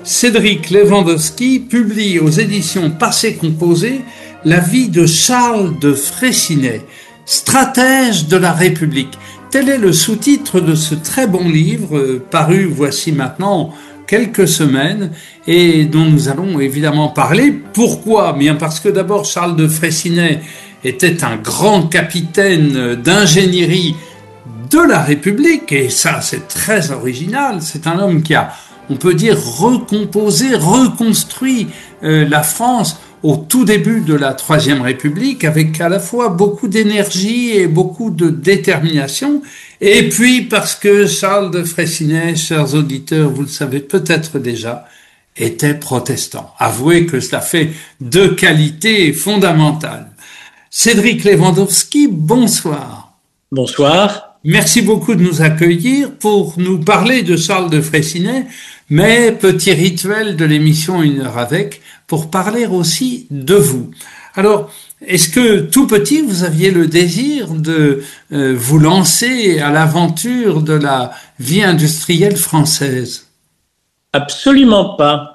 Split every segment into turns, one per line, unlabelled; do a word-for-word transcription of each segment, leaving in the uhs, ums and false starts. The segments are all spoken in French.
Cédric Lewandowski publie aux éditions Passé Composé la vie de Charles de Freycinet, stratège de la République. Tel est le sous-titre de ce très bon livre, euh, paru voici maintenant quelques semaines, et dont nous allons évidemment parler. Pourquoi ? Bien parce que d'abord Charles de Freycinet était un grand capitaine d'ingénierie de la République, et ça c'est très original. C'est un homme qui a, on peut dire, recomposé, reconstruit euh, la France au tout début de la Troisième République, avec à la fois beaucoup d'énergie et beaucoup de détermination. Et puis parce que Charles de Freycinet, chers auditeurs, vous le savez peut-être déjà, était protestant. Avouez que cela fait deux qualités fondamentales. Cédric Lewandowski, bonsoir.
Bonsoir.
Merci beaucoup de nous accueillir pour nous parler de Charles de Freycinet, mais petit rituel de l'émission Une heure avec, pour parler aussi de vous. Alors, est-ce que tout petit, vous aviez le désir de euh, vous lancer à l'aventure de la vie industrielle française ?
Absolument pas.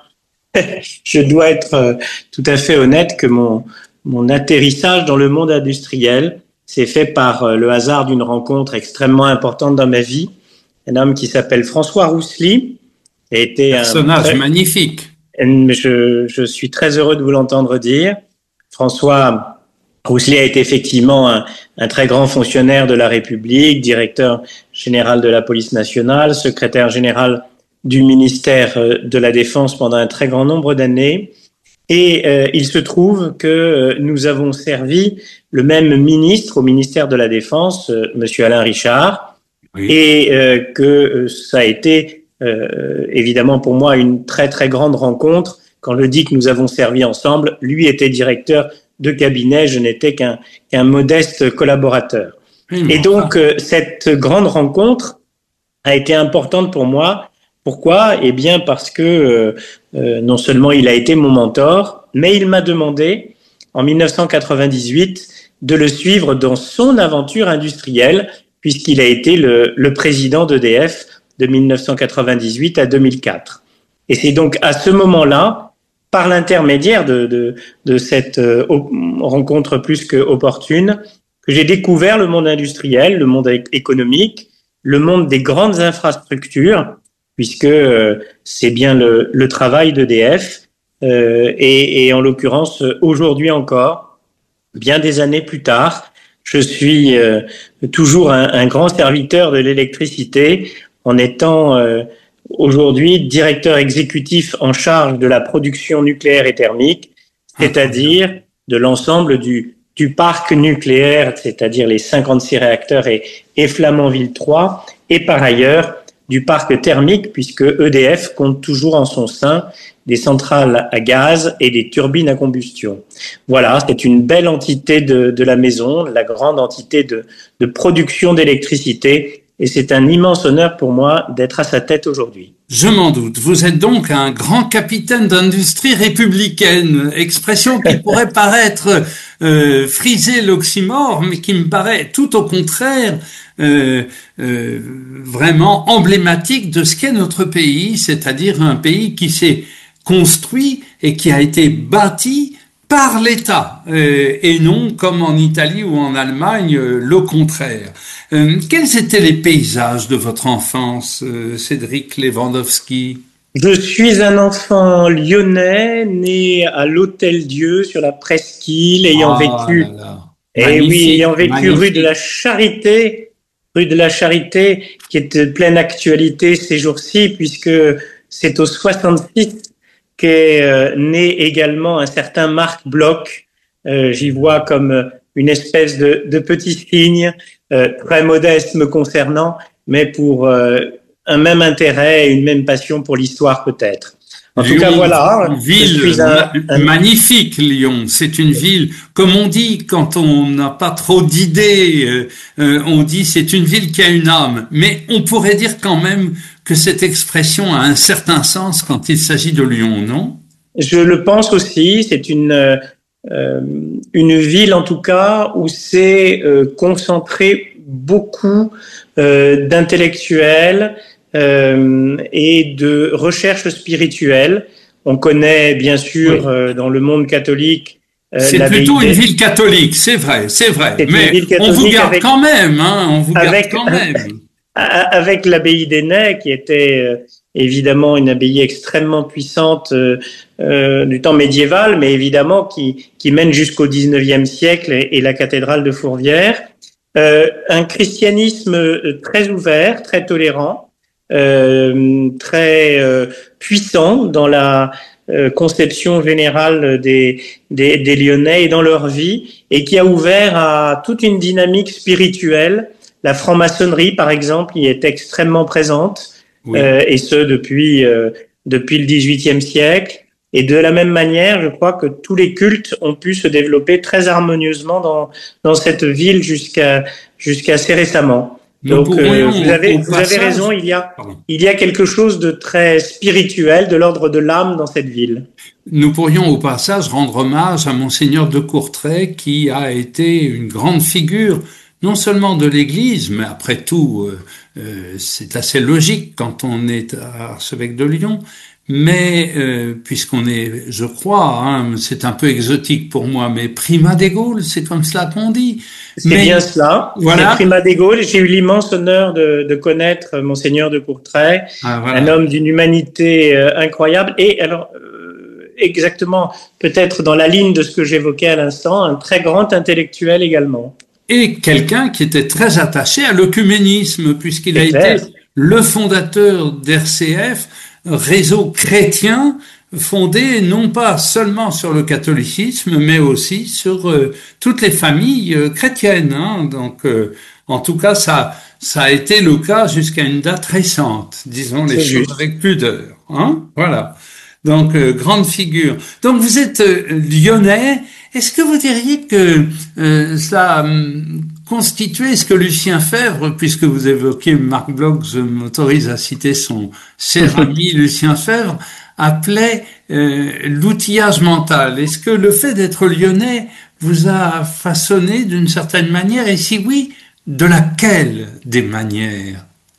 Je dois être euh, tout à fait honnête que mon, mon atterrissage dans le monde industriel s'est fait par euh, le hasard d'une rencontre extrêmement importante dans ma vie. Un homme qui s'appelle François Roussely a été un
personnage
très...
magnifique.
Je, je suis très heureux de vous l'entendre dire. François Roussely a été effectivement un, un très grand fonctionnaire de la République, directeur général de la police nationale, secrétaire général du ministère de la Défense pendant un très grand nombre d'années. Et euh, il se trouve que euh, nous avons servi le même ministre au ministère de la Défense, euh, Monsieur Alain Richard, oui. et euh, que euh, ça a été euh, évidemment pour moi une très très grande rencontre. Quand je dis que nous avons servi ensemble, lui était directeur de cabinet, je n'étais qu'un qu'un modeste collaborateur. Mmh. Et donc euh, cette grande rencontre a été importante pour moi. Pourquoi ? Eh bien parce que euh, euh, non seulement il a été mon mentor, mais il m'a demandé en dix-neuf cent quatre-vingt-dix-huit de le suivre dans son aventure industrielle, puisqu'il a été le, le président d'E D F de dix-neuf cent quatre-vingt-dix-huit à deux mille quatre. Et c'est donc à ce moment-là, par l'intermédiaire de, de, de cette euh, rencontre plus que opportune, que j'ai découvert le monde industriel, le monde économique, le monde des grandes infrastructures, puisque euh, c'est bien le, le travail d'E D F, euh, et, et en l'occurrence, aujourd'hui encore, bien des années plus tard, je suis euh, toujours un, un grand serviteur de l'électricité, en étant euh, aujourd'hui directeur exécutif en charge de la production nucléaire et thermique, c'est-à-dire de l'ensemble du, du parc nucléaire, c'est-à-dire les cinquante-six réacteurs et, et Flamanville trois, et par ailleurs du parc thermique, puisque E D F compte toujours en son sein des centrales à gaz et des turbines à combustion. Voilà, c'est une belle entité de, de la maison, la grande entité de, de production d'électricité, et c'est un immense honneur pour moi d'être à sa tête aujourd'hui.
Je m'en doute. Vous êtes donc un grand capitaine d'industrie républicaine, expression qui pourrait paraître euh, friser l'oxymore, mais qui me paraît tout au contraire euh, euh, vraiment emblématique de ce qu'est notre pays, c'est-à-dire un pays qui s'est construit et qui a été bâti par l'État, euh, et non comme en Italie ou en Allemagne, euh, le contraire. Euh, quels étaient les paysages de votre enfance, euh, Cédric Lewandowski ?
Je suis un enfant lyonnais, né à l'Hôtel-Dieu sur la Presqu'île, ayant ah, vécu, là, là. Et oui, ayant vécu magnifique. rue de la Charité, rue de la Charité, qui est de pleine actualité ces jours-ci, puisque c'est au soixante-six qu'est euh, né également un certain Marc Bloch. Euh, j'y vois comme une espèce de, de petit signe, euh, très modeste me concernant, mais pour euh, un même intérêt et une même passion pour l'histoire peut-être. En
Lyon,
tout cas, voilà.
Une ville un, un... magnifique, Lyon. C'est une ville, comme on dit, quand on n'a pas trop d'idées, euh, euh, on dit c'est une ville qui a une âme. Mais on pourrait dire quand même que cette expression a un certain sens quand il s'agit de Lyon, non ?
Je le pense aussi. C'est une euh, une ville, en tout cas, où c'est euh, concentré beaucoup euh, d'intellectuels, euh, et de recherche spirituelle. On connaît bien sûr oui. euh, dans le monde catholique.
Euh, c'est plutôt une ville catholique, c'est vrai, c'est vrai.
C'est
mais on vous garde avec, quand même, hein, on vous garde
avec,
quand même.
Avec l'abbaye d'Ainay, qui était euh, évidemment une abbaye extrêmement puissante euh, euh, du temps médiéval, mais évidemment qui, qui mène jusqu'au dix-neuvième siècle, et, et la cathédrale de Fourvière. Euh, un christianisme très ouvert, très tolérant, euh, très euh, puissant dans la euh, conception générale des, des, des Lyonnais et dans leur vie, et qui a ouvert à toute une dynamique spirituelle. La franc-maçonnerie, par exemple, y est extrêmement présente, oui. euh, et ce depuis euh, depuis le dix-huitième siècle. Et de la même manière, je crois que tous les cultes ont pu se développer très harmonieusement dans dans cette ville jusqu'à jusqu'à assez récemment.
Nous
Donc, euh, vous avez vous avez raison. Il y a Pardon. il y a quelque chose de très spirituel, de l'ordre de l'âme dans cette ville.
Nous pourrions au passage rendre hommage à Monseigneur de Courtrai, qui a été une grande figure. Non seulement de l'Église, mais après tout, euh, euh, c'est assez logique quand on est à Archevêque de Lyon, mais euh, puisqu'on est, je crois, hein, c'est un peu exotique pour moi, mais primat des Gaules, c'est comme cela qu'on dit.
C'est mais, bien cela, voilà. C'est primat des Gaules. J'ai eu l'immense honneur de, de connaître Monseigneur de Courtrai, ah, voilà. Un homme d'une humanité euh, incroyable, et alors euh, exactement, peut-être dans la ligne de ce que j'évoquais à l'instant, un très grand intellectuel également.
Et quelqu'un qui était très attaché à l'œcuménisme, puisqu'il a été le fondateur d'R C F, réseau chrétien fondé non pas seulement sur le catholicisme, mais aussi sur euh, toutes les familles euh, chrétiennes. Hein. Donc, euh, en tout cas, ça, ça a été le cas jusqu'à une date récente, disons les choses avec pudeur. Hein. Voilà. Donc, euh, grande figure. Donc, vous êtes euh, lyonnais. Est-ce que vous diriez que euh, cela hum, constituait, ce que Lucien Febvre, puisque vous évoquez Marc Bloch, je m'autorise à citer son cher ami Lucien Febvre, appelait euh, l'outillage mental. Est-ce que le fait d'être lyonnais vous a façonné d'une certaine manière, et si oui, de laquelle des manières ?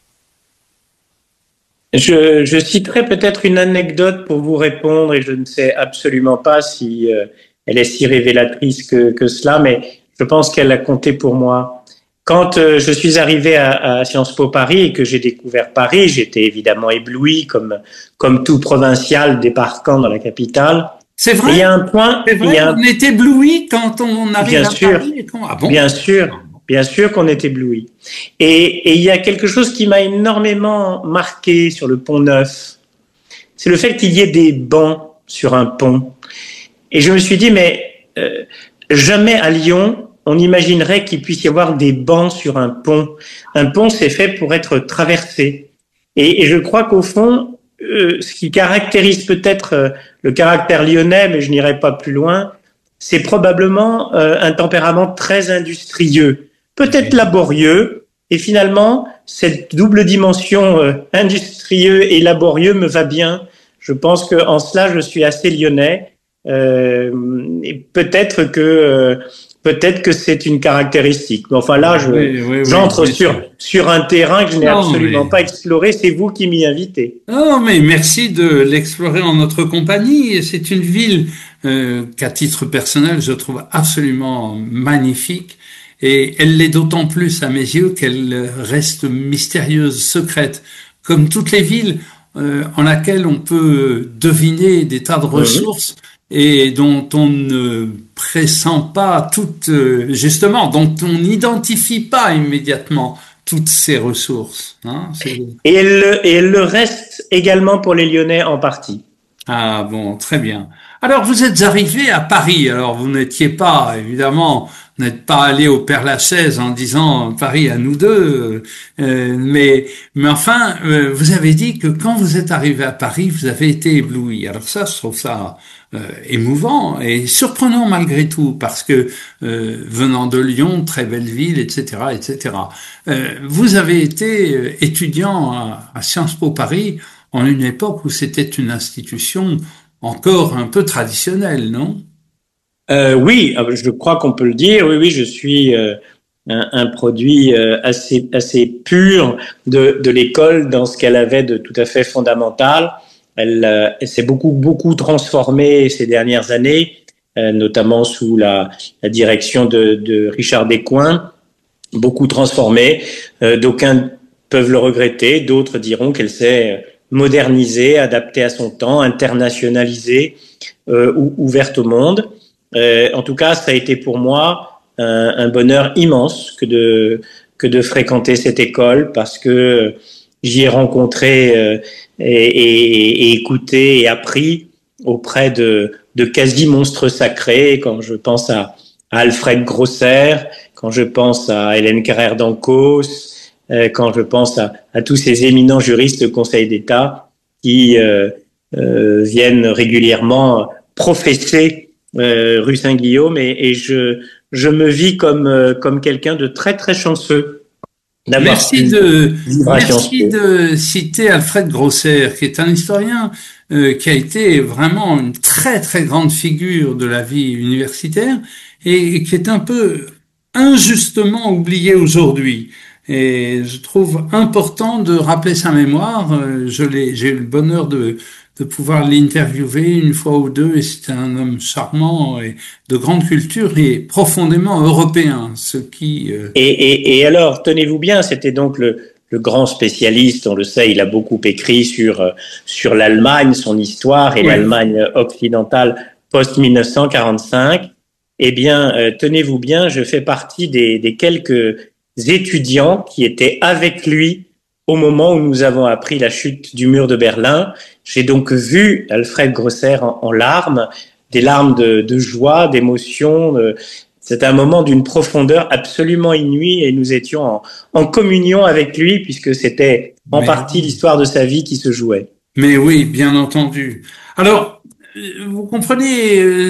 Je, je citerai peut-être une anecdote pour vous répondre, et je ne sais absolument pas si euh, elle est si révélatrice que, que cela, mais je pense qu'elle a compté pour moi. Quand euh, je suis arrivé à, à Sciences Po Paris et que j'ai découvert Paris, j'étais évidemment ébloui comme comme tout provincial débarquant dans la capitale.
C'est vrai.
Il y a un point.
C'est vrai.
Il y a un...
On est ébloui quand on arrive
bien
à
sûr,
Paris. Et quand... Ah bon.
Bien sûr. Bien sûr qu'on est ébloui. Et, et il y a quelque chose qui m'a énormément marqué sur le Pont Neuf. C'est le fait qu'il y ait des bancs sur un pont. Et je me suis dit, mais euh, jamais à Lyon, on imaginerait qu'il puisse y avoir des bancs sur un pont. Un pont, c'est fait pour être traversé. Et, et je crois qu'au fond, euh, ce qui caractérise peut-être euh, le caractère lyonnais, mais je n'irai pas plus loin, c'est probablement euh, un tempérament très industrieux, peut-être laborieux, et finalement, cette double dimension euh, industrieux et laborieux me va bien. Je pense qu'en cela, je suis assez lyonnais. Euh, et peut-être que euh, peut-être que c'est une caractéristique. Mais enfin là, je oui, oui, j'entre oui, sur sur un terrain que je n'ai non, absolument mais... pas exploré. C'est vous qui m'y invitez.
Non, mais merci de l'explorer en notre compagnie. C'est une ville euh, qu'à titre personnel, je trouve absolument magnifique. Et elle l'est d'autant plus à mes yeux qu'elle reste mystérieuse, secrète, comme toutes les villes euh, en laquelle on peut deviner des tas de ressources. Oui. Et dont on ne pressent pas toutes, justement, dont on n'identifie pas immédiatement toutes ces ressources. Hein,
et, elle le, et elle le reste également pour les Lyonnais en partie.
Ah bon, très bien. Alors vous êtes arrivé à Paris, alors vous n'étiez pas, évidemment, vous n'êtes pas allé au Père-Lachaise en disant Paris à nous deux, euh, mais mais enfin, euh, vous avez dit que quand vous êtes arrivé à Paris, vous avez été ébloui. Alors ça, je trouve ça euh, émouvant et surprenant malgré tout, parce que euh, venant de Lyon, très belle ville, et cetera, et cetera. Euh, vous avez été étudiant à, à Sciences Po Paris en une époque où c'était une institution encore un peu traditionnelle, non?
Euh, oui, je crois qu'on peut le dire. Oui, oui, je suis, euh, un, un produit euh, assez, assez pur de, de l'école dans ce qu'elle avait de tout à fait fondamental. Elle, euh, elle s'est beaucoup, beaucoup transformée ces dernières années, euh, notamment sous la, la direction de, de Richard Descoings, beaucoup transformée. Euh, d'aucuns peuvent le regretter, d'autres diront qu'elle s'est modernisée, adaptée à son temps, internationalisée, euh, ou ouverte au monde. Euh, en tout cas, ça a été pour moi un, un bonheur immense que de que de fréquenter cette école, parce que j'y ai rencontré euh, et, et, et écouté et appris auprès de, de quasi monstres sacrés. Quand je pense à, à Alfred Grosser, quand je pense à Hélène Carrère d'Ancos, euh, quand je pense à, à tous ces éminents juristes du Conseil d'État qui euh, euh, viennent régulièrement professer euh, rue Saint-Guillaume, et, et je, je me vis comme, euh, comme quelqu'un de très très chanceux.
Merci de, merci de citer Alfred Grosser, qui est un historien euh, qui a été vraiment une très très grande figure de la vie universitaire et qui est un peu injustement oublié aujourd'hui. Et je trouve important de rappeler sa mémoire. Je l'ai, j'ai eu le bonheur de, de pouvoir l'interviewer une fois ou deux, et c'était un homme charmant et de grande culture et profondément européen, ce qui... Euh...
Et, et, et alors, tenez-vous bien, c'était donc le, le grand spécialiste, on le sait, il a beaucoup écrit sur, sur l'Allemagne, son histoire, et oui, l'Allemagne occidentale post mille neuf cent quarante-cinq. Eh bien, euh, tenez-vous bien, je fais partie des, des quelques étudiants qui étaient avec lui au moment où nous avons appris la chute du mur de Berlin. J'ai donc vu Alfred Grosser en, en larmes, des larmes de, de joie, d'émotion. De... C'est un moment d'une profondeur absolument inouïe, et nous étions en, en communion avec lui, puisque c'était en Mais partie oui. l'histoire de sa vie qui se jouait.
Mais oui, bien entendu. Alors, vous comprenez,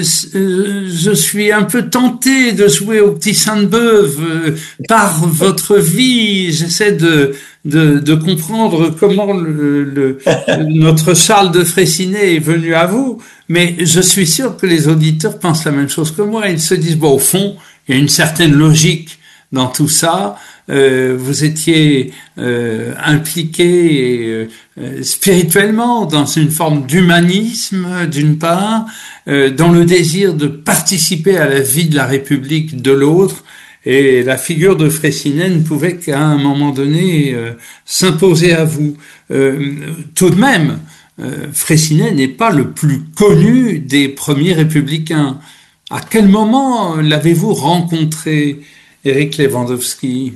je suis un peu tenté de jouer au petit Sainte-Beuve par votre vie. J'essaie de, de, de comprendre comment le, le, notre Charles de Freycinet est venu à vous. Mais je suis sûr que les auditeurs pensent la même chose que moi. Ils se disent, bon, au fond, il y a une certaine logique dans tout ça. Euh, vous étiez euh, impliqué euh, spirituellement dans une forme d'humanisme d'une part, euh, dans le désir de participer à la vie de la République de l'autre, et la figure de Freycinet ne pouvait qu'à un moment donné euh, s'imposer à vous. Euh, tout de même, euh, Freycinet n'est pas le plus connu des premiers républicains. À quel moment l'avez-vous rencontré, Éric Lewandowski?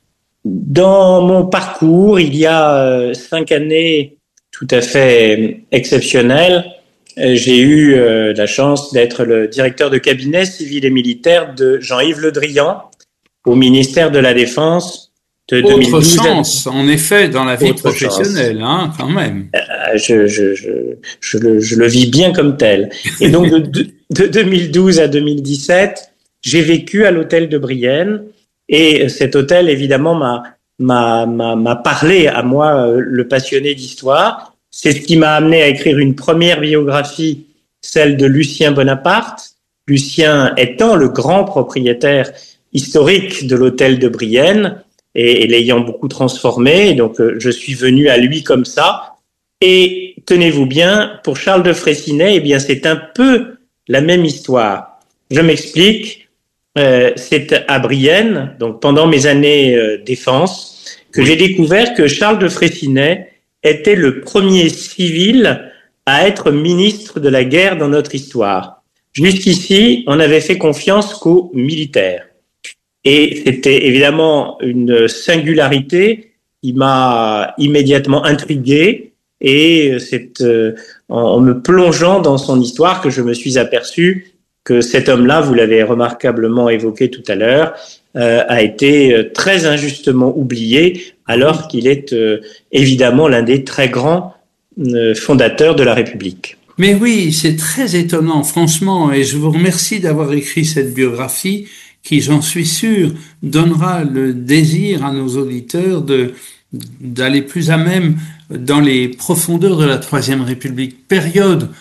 Dans mon parcours, il y a euh, cinq années tout à fait exceptionnelles, euh, j'ai eu euh, la chance d'être le directeur de cabinet civil et militaire de Jean-Yves Le Drian au ministère de la Défense de deux mille douze.
Autre chance, en effet, dans la vie professionnelle, hein, quand même.
Euh, je, je, je, je, le, je le vis bien comme tel. Et donc, de, de, de deux mille douze à deux mille dix-sept, j'ai vécu à l'hôtel de Brienne. Et cet hôtel, évidemment, m'a, m'a, m'a, m'a parlé à moi, le passionné d'histoire. C'est ce qui m'a amené à écrire une première biographie, celle de Lucien Bonaparte. Lucien étant le grand propriétaire historique de l'hôtel de Brienne et, et l'ayant beaucoup transformé. Donc, je suis venu à lui comme ça. Et tenez-vous bien, pour Charles de Freycinet, eh bien, c'est un peu la même histoire. Je m'explique. Euh, c'est à Brienne, donc pendant mes années euh, défense, que oui. j'ai découvert que Charles de Freycinet était le premier civil à être ministre de la guerre dans notre histoire. Jusqu'ici, on avait fait confiance qu'aux militaires. Et c'était évidemment une singularité qui m'a immédiatement intrigué, et c'est euh, en, en me plongeant dans son histoire que je me suis aperçu que cet homme-là, vous l'avez remarquablement évoqué tout à l'heure, euh, a été très injustement oublié, alors qu'il est euh, évidemment l'un des très grands euh, fondateurs de la République.
Mais oui, c'est très étonnant, franchement, et je vous remercie d'avoir écrit cette biographie qui, j'en suis sûr, donnera le désir à nos auditeurs de d'aller plus à même dans les profondeurs de la Troisième République, période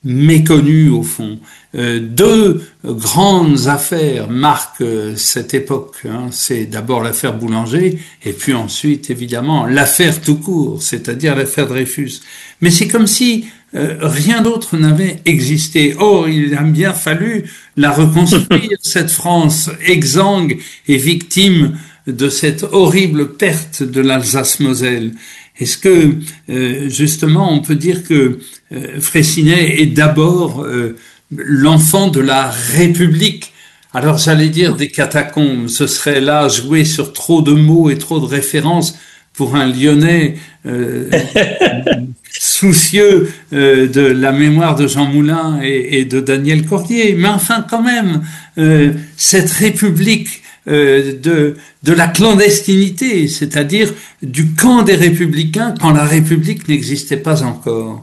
méconnu au fond. Euh, deux grandes affaires marquent euh, cette époque. Hein. C'est d'abord l'affaire Boulanger et puis ensuite, évidemment, l'affaire tout court, c'est-à-dire l'affaire Dreyfus. Mais c'est comme si euh, rien d'autre n'avait existé. Or, il a bien fallu la reconstruire, cette France exsangue et victime de cette horrible perte de l'Alsace-Moselle. Est-ce que, euh, justement, on peut dire que euh, Freycinet est d'abord euh, l'enfant de la République? Alors, j'allais dire des catacombes, ce serait là jouer sur trop de mots et trop de références pour un Lyonnais euh, soucieux euh, de la mémoire de Jean Moulin et, et de Daniel Cordier. Mais enfin, quand même, euh, cette République Euh, de de la clandestinité, c'est-à-dire du camp des Républicains quand la République n'existait pas encore.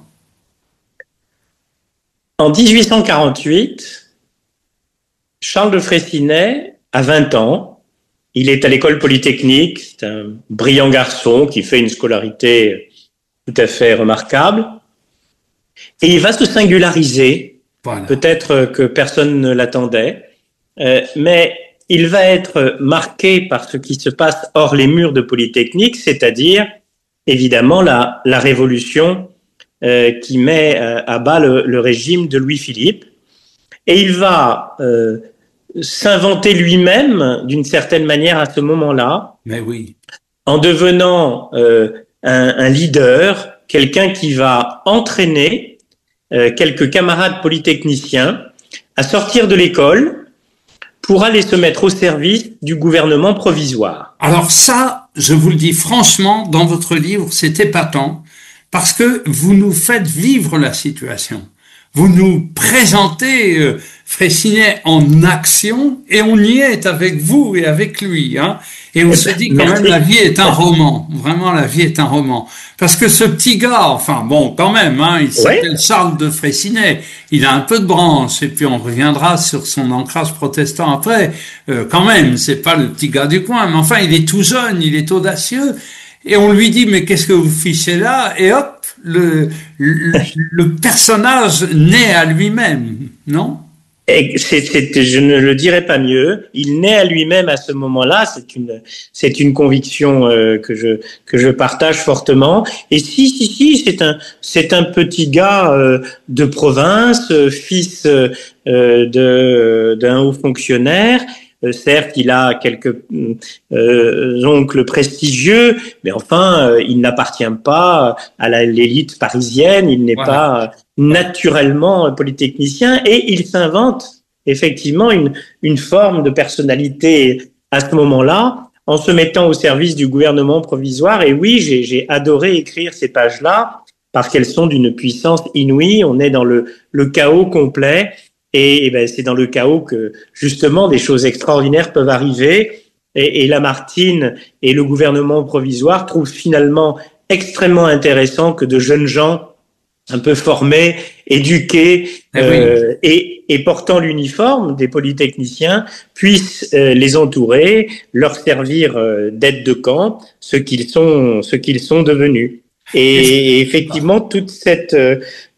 En dix-huit cent quarante-huit, Charles de Freycinet a vingt ans. Il est à l'école polytechnique. C'est un brillant garçon qui fait une scolarité tout à fait remarquable. Et il va se singulariser. Voilà. Peut-être que personne ne l'attendait, euh, mais il va être marqué par ce qui se passe hors les murs de Polytechnique, c'est-à-dire évidemment la, la révolution euh, qui met euh, à bas le, le régime de Louis-Philippe. Et il va euh, s'inventer lui-même d'une certaine manière à ce moment-là,
mais oui,
en devenant euh, un, un leader, quelqu'un qui va entraîner euh, quelques camarades polytechniciens à sortir de l'école pour aller se mettre au service du gouvernement provisoire.
Alors ça, je vous le dis franchement, dans votre livre, c'est épatant, parce que vous nous faites vivre la situation. Vous nous présentez euh, Freycinet en action, et on y est avec vous et avec lui, hein. Et on se dit quand même, la vie est un roman. Vraiment, la vie est un roman. Parce que ce petit gars, enfin bon, quand même, hein, il s'appelle ouais. Charles de Freycinet. Il a un peu de branche, et puis on reviendra sur son ancrage protestant après. Euh, quand même, c'est pas le petit gars du coin, mais enfin, il est tout jeune, il est audacieux. Et on lui dit, mais qu'est-ce que vous fichez là? Et hop, le, le, le personnage naît à lui-même, non?
Et c'est, c'est, je ne le dirais pas mieux. Il naît à lui-même à ce moment-là. C'est une, c'est une conviction euh, que je que je partage fortement. Et si, si, si, c'est un, c'est un petit gars euh, de province, euh, fils euh, de d'un haut fonctionnaire. Euh, certes, il a quelques euh, oncles prestigieux, mais enfin, euh, il n'appartient pas à la, l'élite parisienne. Il n'est voilà. pas naturellement polytechnicien, et il s'invente effectivement une, une forme de personnalité à ce moment-là, en se mettant au service du gouvernement provisoire. Et oui, j'ai, j'ai adoré écrire ces pages-là, parce qu'elles sont d'une puissance inouïe. On est dans le, le chaos complet, et, et ben, c'est dans le chaos que justement des choses extraordinaires peuvent arriver. Et, et Lamartine et le gouvernement provisoire trouvent finalement extrêmement intéressant que de jeunes gens un peu formés, éduqués euh, oui. et, et portant l'uniforme des polytechniciens puissent euh, les entourer, leur servir euh, d'aide de camp, ce qu'ils sont, ce qu'ils sont devenus. Et, et effectivement, toute cette, euh,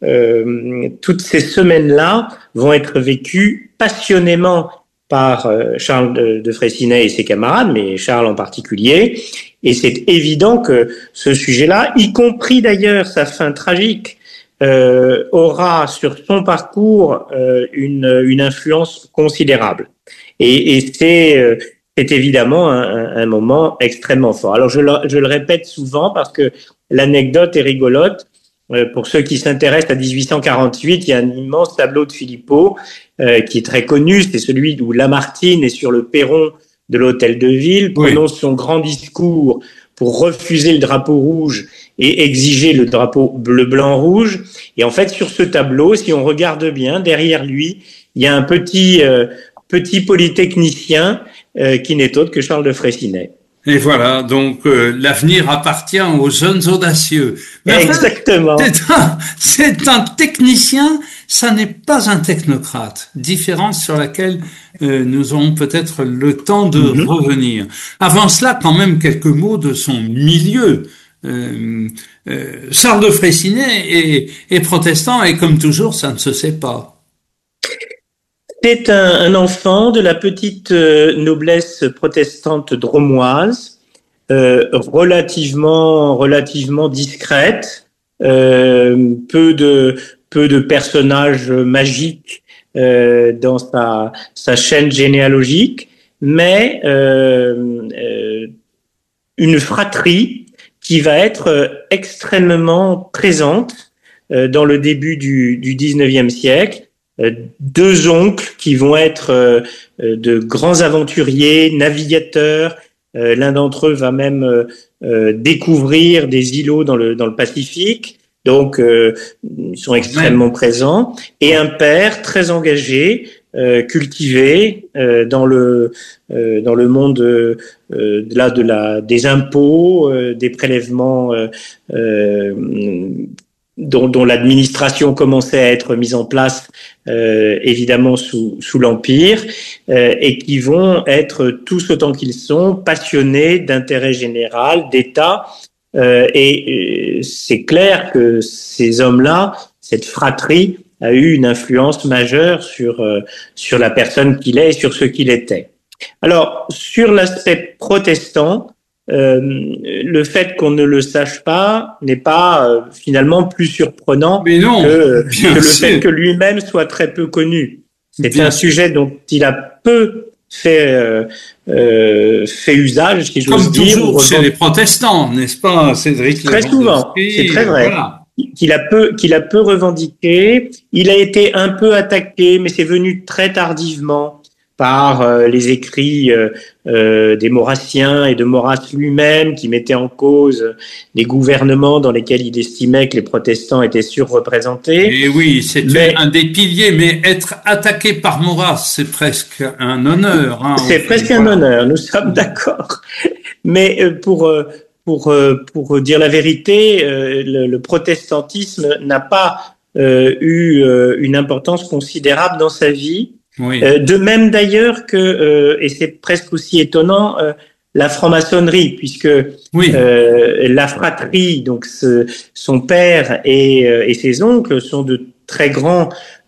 euh, toutes ces semaines-là vont être vécues passionnément par euh, Charles de, de Freycinet et ses camarades, mais Charles en particulier. Et c'est évident que ce sujet-là, y compris d'ailleurs sa fin tragique, Euh, aura sur son parcours euh, une, une influence considérable. Et, et c'est, euh, c'est évidemment un, un moment extrêmement fort. Alors je le, je le répète souvent parce que l'anecdote est rigolote. Euh, pour ceux qui s'intéressent à dix-huit cent quarante-huit, il y a un immense tableau de Philippot euh, qui est très connu. C'est celui où Lamartine est sur le perron de l'hôtel de ville, prononce oui. son grand discours pour refuser le drapeau rouge et exiger le drapeau bleu-blanc-rouge. Et en fait, sur ce tableau, si on regarde bien, derrière lui, il y a un petit euh, petit polytechnicien euh, qui n'est autre que Charles de Freycinet.
Et voilà, donc euh, l'avenir appartient aux jeunes audacieux.
Mais exactement.
Enfin, c'est, un, c'est un technicien, ça n'est pas un technocrate. Différence sur laquelle euh, nous aurons peut-être le temps de mm-hmm. revenir. Avant cela, quand même quelques mots de son milieu. euh, euh, Charles de Freycinet est, est protestant et comme toujours, ça ne se sait pas.
C'est un, un enfant de la petite euh, noblesse protestante dromoise, euh, relativement, relativement discrète, euh, peu de, peu de personnages magiques euh, dans sa, sa chaîne généalogique, mais euh, euh, une fratrie qui va être extrêmement présente euh, dans le début du, du dix-neuvième siècle. Euh, deux oncles qui vont être euh, de grands aventuriers, navigateurs. Euh, l'un d'entre eux va même euh, euh, découvrir des îlots dans le, dans le Pacifique. Donc, euh, ils sont extrêmement présents. Et un père très engagé, euh, cultivé euh, dans le euh, dans le monde euh, de la de la des impôts, euh, des prélèvements euh, euh, dont, dont l'administration commençait à être mise en place, euh, évidemment sous sous l'Empire, euh, et qui vont être tous autant qu'ils sont passionnés d'intérêt général, d'État. Euh, et, et c'est clair que ces hommes-là, cette fratrie, a eu une influence majeure sur euh, sur la personne qu'il est et sur ce qu'il était. Alors, sur l'aspect protestant, euh, le fait qu'on ne le sache pas n'est pas euh, finalement plus surprenant
Mais non,
que, que le
sûr.
fait que lui-même soit très peu connu. C'est bien un sûr. Sujet dont il a peu fait euh, euh, fait usage, si j'ose dire.
Comme toujours chez les protestants, n'est-ce pas, Cédric?
Très souvent, c'est très vrai. Voilà. Qu'il a peu, qu'il a peu revendiqué. Il a été un peu attaqué, mais c'est venu très tardivement par euh, les écrits euh, euh, des Maurrassiens et de Maurras lui-même, qui mettaient en cause les gouvernements dans lesquels il estimait que les protestants étaient surreprésentés.
Et oui, c'est mais, un des piliers, mais être attaqué par Maurras, c'est presque un honneur. Hein,
c'est presque un honneur, nous sommes d'accord. Mais euh, pour euh, pour euh, pour dire la vérité, euh, le, le protestantisme n'a pas euh, eu euh, une importance considérable dans sa vie.
Oui.
Euh, de même d'ailleurs que, euh, et c'est presque aussi étonnant, euh, la franc-maçonnerie, puisque
oui.
euh, la fratrie, donc ce, son père et, euh, et ses oncles sont de très grands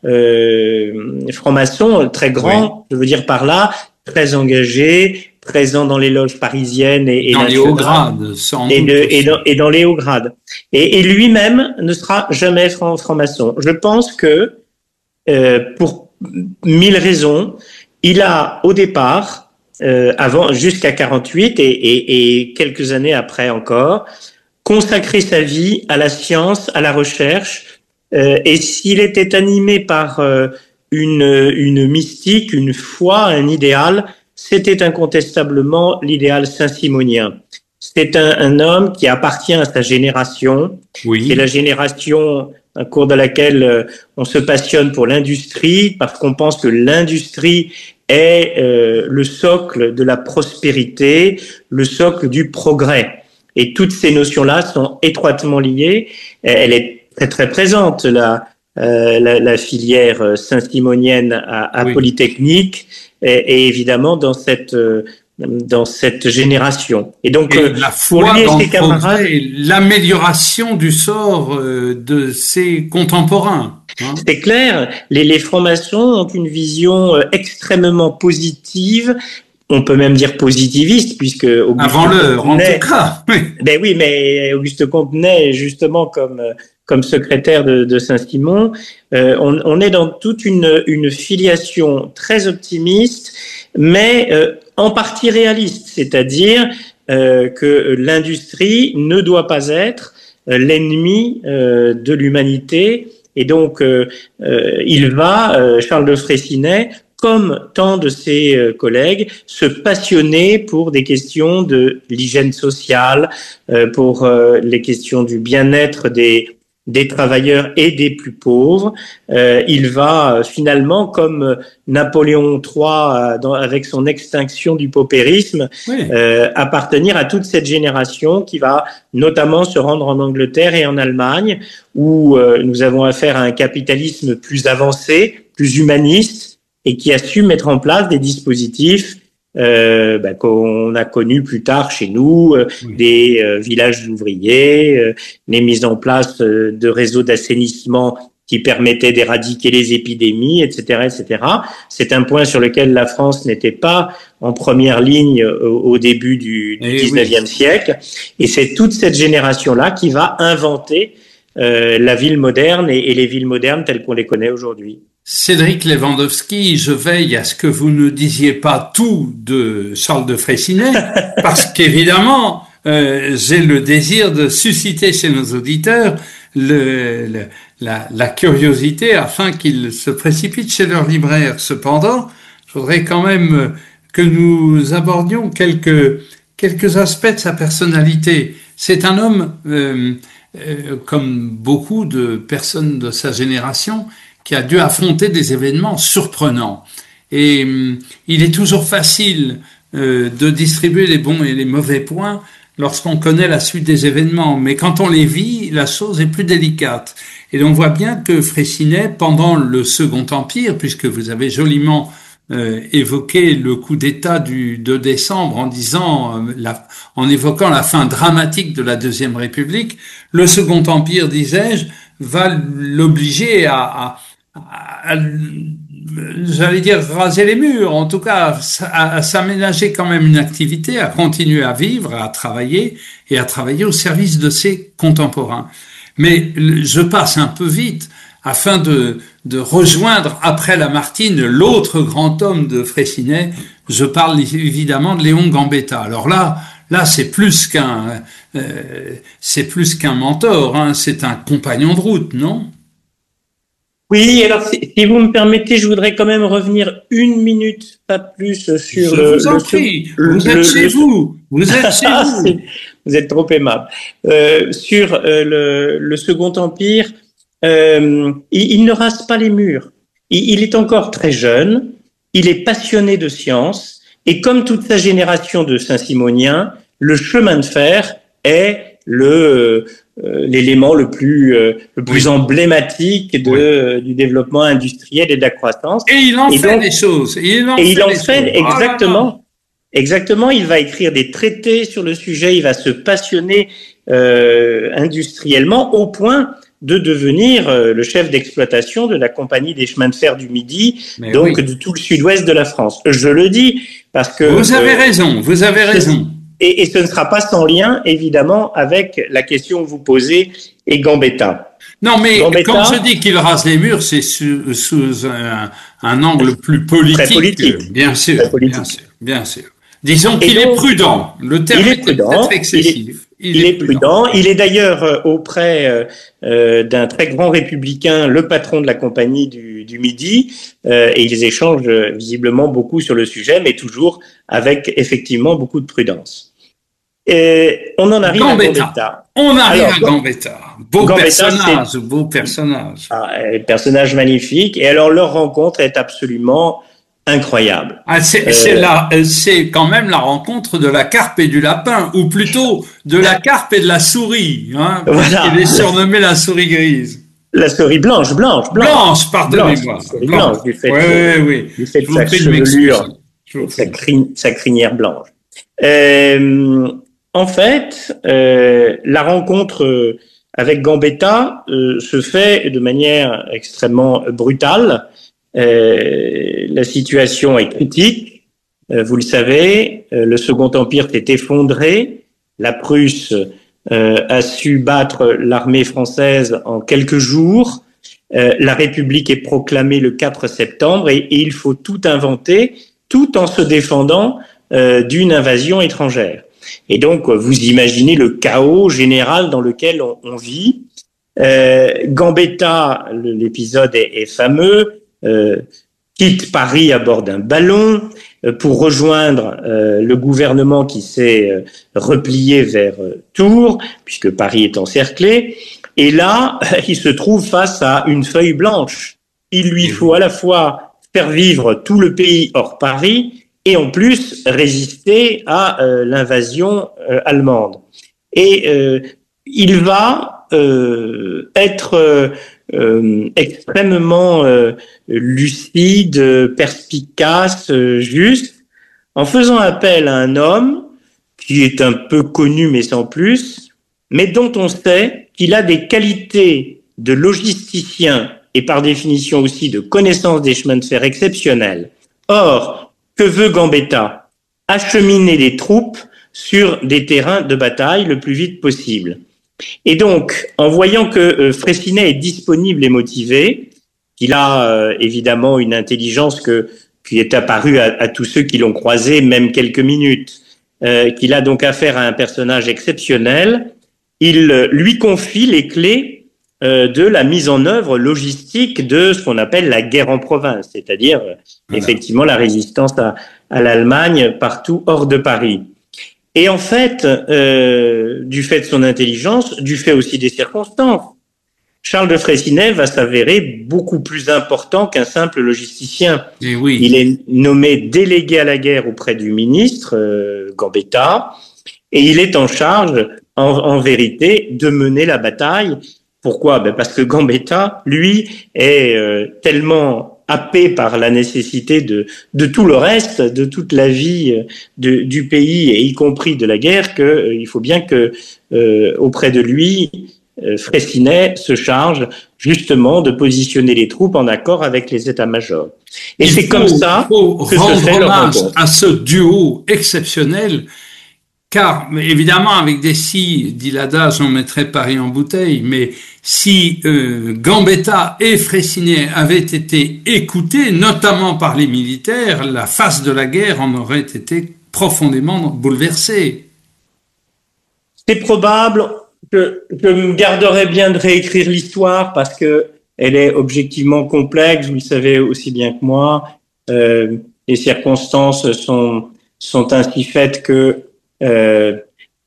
euh, francs-maçons, très grands, oui. je veux dire par là, très engagés, présents dans les loges parisiennes et, et
dans les hauts grades, sans
et,
doute
de, et, dans, et dans les hauts grades. Et, et lui-même ne sera jamais franc, franc-maçon. Je pense que euh, pour mille raisons, il a au départ, euh, avant jusqu'à quarante-huit et, et, et quelques années après encore, consacré sa vie à la science, à la recherche. Euh, et s'il était animé par euh, une, une mystique, une foi, un idéal, c'était incontestablement l'idéal saint-simonien. C'est un, un homme qui appartient à sa génération,
oui.
c'est la génération au cours de laquelle euh, on se passionne pour l'industrie, parce qu'on pense que l'industrie est euh, le socle de la prospérité, le socle du progrès. Et toutes ces notions-là sont étroitement liées. Elle est très très présente, la, euh, la, la filière saint-simonienne à, à oui. Polytechnique, et, et évidemment dans cette euh, dans cette génération.
Et donc, et la foi pour lui et ses camarades, l'amélioration du sort de ses contemporains. Hein.
C'est clair, les, les francs-maçons ont une vision extrêmement positive, on peut même dire positiviste, puisque Auguste
avant l'heure, en tout cas.
Oui. Ben oui, mais Auguste Comte naît justement comme comme secrétaire de, de Saint-Simon. Euh, on, on est dans toute une une filiation très optimiste, mais euh, en partie réaliste, c'est-à-dire euh, que l'industrie ne doit pas être euh, l'ennemi euh, de l'humanité, et donc euh, euh, il va, euh, Charles de Freycinet, comme tant de ses euh, collègues, se passionner pour des questions de l'hygiène sociale, euh, pour euh, les questions du bien-être des des travailleurs et des plus pauvres. Euh, il va euh, finalement, comme Napoléon trois euh, dans, avec son extinction du paupérisme, oui. euh, appartenir à toute cette génération qui va notamment se rendre en Angleterre et en Allemagne, où euh, nous avons affaire à un capitalisme plus avancé, plus humaniste, et qui a su mettre en place des dispositifs euh, bah, qu'on a connu plus tard chez nous, euh, oui. des euh, villages ouvriers, euh, les mises en place euh, de réseaux d'assainissement qui permettaient d'éradiquer les épidémies, et cetera, et cetera. C'est un point sur lequel la France n'était pas en première ligne au, au début du, du dix-neuvième oui. siècle. Et c'est toute cette génération-là qui va inventer euh, la ville moderne et, et les villes modernes telles qu'on les connaît aujourd'hui.
Cédric Lewandowski, je veille à ce que vous ne disiez pas tout de Charles de Freycinet, parce qu'évidemment, euh, j'ai le désir de susciter chez nos auditeurs le, le La, la curiosité afin qu'ils se précipitent chez leur libraire. Cependant, je voudrais quand même que nous abordions quelques quelques aspects de sa personnalité. C'est un homme, euh, euh, comme beaucoup de personnes de sa génération, qui a dû affronter des événements surprenants. Et euh, il est toujours facile euh, de distribuer les bons et les mauvais points lorsqu'on connaît la suite des événements, mais quand on les vit, la chose est plus délicate. Et on voit bien que Freycinet, pendant le Second Empire, puisque vous avez joliment euh, évoqué le coup d'État du deux décembre en disant, euh, la, en évoquant la fin dramatique de la Deuxième République, le Second Empire, disais-je, va l'obliger à, à, à, à j'allais dire raser les murs, en tout cas à, à s'aménager quand même une activité, à continuer à vivre, à travailler et à travailler au service de ses contemporains. Mais je passe un peu vite afin de, de rejoindre après Lamartine l'autre grand homme de Freycinet. Je parle évidemment de Léon Gambetta. Alors là, là c'est plus qu'un, euh, c'est plus qu'un mentor, hein, c'est un compagnon de route, non?
Oui, alors si, si vous me permettez, je voudrais quand même revenir une minute, pas plus, sur
je
le...
vous en
le,
prie,
le,
vous êtes
le,
chez
le,
vous, vous êtes chez vous.
Vous êtes trop aimable. Euh, sur euh, le, le Second Empire, euh, il, il ne rase pas les murs. Il, il est encore très jeune, il est passionné de science, et comme toute sa génération de Saint-Simoniens, le chemin de fer est le... Euh, l'élément le plus euh, le plus oui. emblématique de oui. euh, du développement industriel et de la croissance.
Et il en et fait donc, des choses. Et il en
et
fait,
il en
des
fait
choses.
exactement. Ah, exactement. Il va écrire des traités sur le sujet. Il va se passionner euh, industriellement au point de devenir euh, le chef d'exploitation de la compagnie des chemins de fer du Midi, Mais donc oui. de tout le sud-ouest de la France. Je le dis parce que
vous avez euh, raison. Vous avez raison.
Et, et ce ne sera pas sans lien, évidemment, avec la question que vous posez et Gambetta.
Non, mais Gambetta, quand je dis qu'il rase les murs, c'est sous, sous un, un angle plus politique.
Très politique.
Bien sûr,
très politique.
bien sûr, bien sûr. Disons qu'il donc, est prudent. Le terme
il est prudent,
est peut-être excessif.
Il est, il il est prudent. prudent. Il est d'ailleurs euh, auprès euh, d'un très grand républicain, le patron de la compagnie du, du Midi, euh, et ils échangent euh, visiblement beaucoup sur le sujet, mais toujours avec effectivement beaucoup de prudence. Et on en arrive
Gambetta.
à Gambetta.
On arrive alors, à Gambetta. Beau Gambetta, personnage, c'est... beau personnage.
Ah, personnage magnifique. Et alors leur rencontre est absolument incroyable.
Ah, c'est, euh... c'est, la, c'est quand même la rencontre de la carpe et du lapin, ou plutôt de la carpe et de la souris. Hein, voilà. Il est surnommé la souris grise.
La souris blanche, blanche, blanche.
Blanche, pardonnez-moi.
Blanche, blanche, blanche du fait,
oui,
de,
oui, oui.
Du fait de sa chevelure, de sa, cri, sa crinière blanche. Euh, en fait, euh, la rencontre avec Gambetta euh, se fait de manière extrêmement brutale. Euh, la situation est critique. Euh, vous le savez, euh, le Second Empire s'est effondré. La Prusse euh, a su battre l'armée française en quelques jours. Euh, la République est proclamée le quatre septembre et, et il faut tout inventer, tout en se défendant euh, d'une invasion étrangère. Et donc, vous imaginez le chaos général dans lequel on, on vit. Euh, Gambetta, l'épisode est, est fameux, euh, quitte Paris à bord d'un ballon euh, pour rejoindre euh, le gouvernement qui s'est euh, replié vers euh, Tours, puisque Paris est encerclé. Et là, il se trouve face à une feuille blanche. Il lui faut à la fois faire vivre tout le pays hors Paris et en plus résister à euh, l'invasion euh, allemande. Et euh, il va euh, être euh, euh, extrêmement euh, lucide, perspicace, juste, en faisant appel à un homme qui est un peu connu mais sans plus, mais dont on sait qu'il a des qualités de logisticien et par définition aussi de connaissance des chemins de fer exceptionnels. Or, que veut Gambetta? Acheminer les troupes sur des terrains de bataille le plus vite possible. Et donc, en voyant que euh, Freycinet est disponible et motivé, qu'il a euh, évidemment une intelligence que, qui est apparue à, à tous ceux qui l'ont croisé, même quelques minutes, euh, qu'il a donc affaire à un personnage exceptionnel, il euh, lui confie les clés euh, de la mise en œuvre logistique de ce qu'on appelle la guerre en province, c'est-à-dire euh, voilà. effectivement la résistance à, à l'Allemagne partout hors de Paris. Et en fait, euh, du fait de son intelligence, du fait aussi des circonstances, Charles de Freycinet va s'avérer beaucoup plus important qu'un simple logisticien.
Et oui.
Il est nommé délégué à la guerre auprès du ministre euh, Gambetta, et il est en charge, en, en vérité, de mener la bataille. Pourquoi? Ben parce que Gambetta, lui, est euh, tellement happé par la nécessité de de tout le reste, de toute la vie de, du pays, et y compris de la guerre, que euh, il faut bien que euh, auprès de lui, euh, Freycinet se charge justement de positionner les troupes en accord avec les états-majors. Et
il
c'est
faut,
comme ça
faut
que
rendre
se fait leur
hommage
rencontre.
à ce duo exceptionnel. Car, évidemment, avec des si, dit l'adage, on mettrait Paris en bouteille, mais si euh, Gambetta et Freycinet avaient été écoutés, notamment par les militaires, la face de la guerre en aurait été profondément bouleversée.
C'est probable que je me garderais bien de réécrire l'histoire parce que elle est objectivement complexe, vous le savez aussi bien que moi. Euh, les circonstances sont, sont ainsi faites que Euh,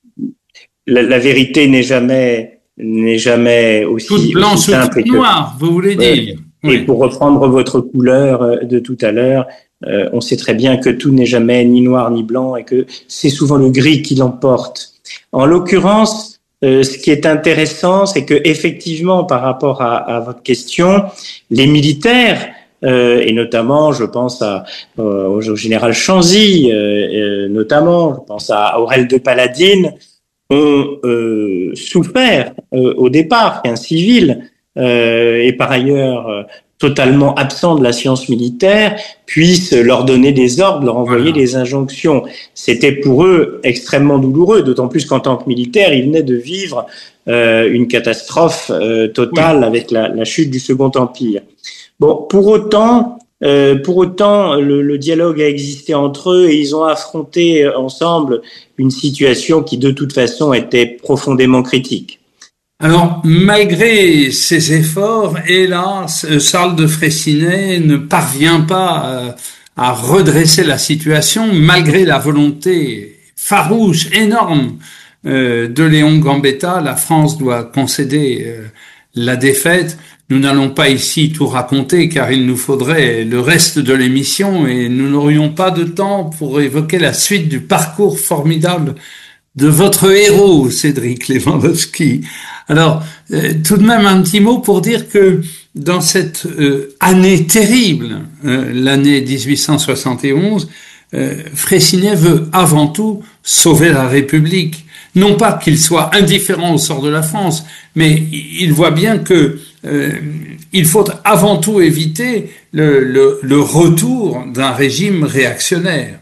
la, la vérité n'est jamais n'est jamais aussi,
toute blanche
aussi simple
ou toute noire, vous voulez dire.
Euh, oui. Et pour reprendre votre couleur de tout à l'heure, euh, on sait très bien que tout n'est jamais ni noir ni blanc et que c'est souvent le gris qui l'emporte. En l'occurrence, euh, ce qui est intéressant, c'est que effectivement, par rapport à, à votre question, les militaires Euh, et notamment, je pense à, euh, au général Chanzy, euh, euh, notamment, je pense à Aurel de Paladine, ont euh, souffert euh, au départ qu'un civil, euh, et par ailleurs euh, totalement absent de la science militaire, puisse leur donner des ordres, leur envoyer voilà. des injonctions. C'était pour eux extrêmement douloureux, d'autant plus qu'en tant que militaire, ils venaient de vivre euh, une catastrophe euh, totale oui. avec la, la chute du Second Empire. Bon, pour autant, euh, pour autant, le, le dialogue a existé entre eux et ils ont affronté ensemble une situation qui, de toute façon, était profondément critique.
Alors, malgré ces efforts, hélas, Charles de Freycinet ne parvient pas à redresser la situation, malgré la volonté farouche, énorme de Léon Gambetta. La France doit concéder la défaite. Nous n'allons pas ici tout raconter car il nous faudrait le reste de l'émission et nous n'aurions pas de temps pour évoquer la suite du parcours formidable de votre héros, Cédric Lewandowski. Alors, euh, tout de même un petit mot pour dire que dans cette euh, année terrible, euh, l'année dix-huit cent soixante et onze, euh, Freycinet veut avant tout sauver la République. Non pas qu'il soit indifférent au sort de la France, mais il voit bien que euh, il faut avant tout éviter le, le, le retour d'un régime réactionnaire.